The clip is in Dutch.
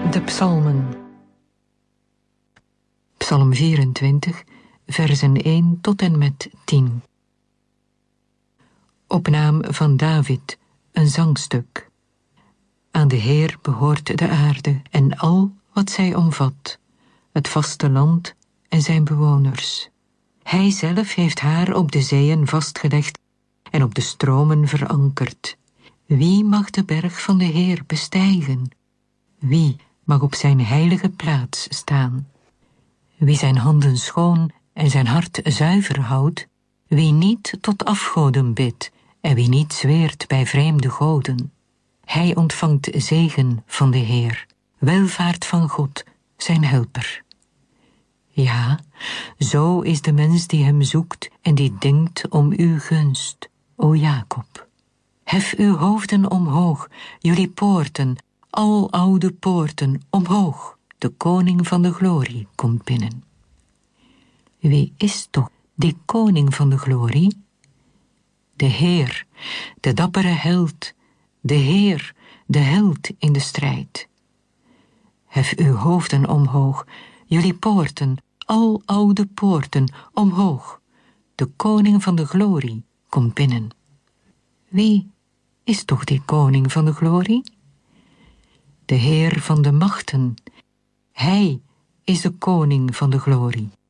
De psalmen. Psalm 24, versen 1 tot en met 10. Op naam van David, een zangstuk. Aan de Heer behoort de aarde en al wat zij omvat, het vasteland en zijn bewoners. Hij zelf heeft haar op de zeeën vastgelegd en op de stromen verankerd. Wie mag de berg van de Heer bestijgen? Wie mag op zijn heilige plaats staan? Wie zijn handen schoon en zijn hart zuiver houdt, wie niet tot afgoden bidt en wie niet zweert bij vreemde goden. Hij ontvangt zegen van de Heer, welvaart van God, zijn helper. Ja, zo is de mens die hem zoekt en die denkt om uw gunst, o Jacob. Hef uw hoofden omhoog, jullie poorten, al oude poorten, omhoog. De koning van de glorie komt binnen. Wie is toch die koning van de glorie? De Heer, de dappere held, de Heer, de held in de strijd. Hef uw hoofden omhoog, jullie poorten, al oude poorten, omhoog. De koning van de glorie komt binnen. Wie is toch die koning van de glorie? De Heer van de machten, hij is de koning van de glorie.